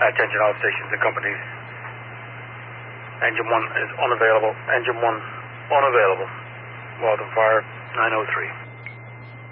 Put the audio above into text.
Attention all stations and companies. Engine 1 is unavailable. Engine 1 unavailable. Walden Fire 903.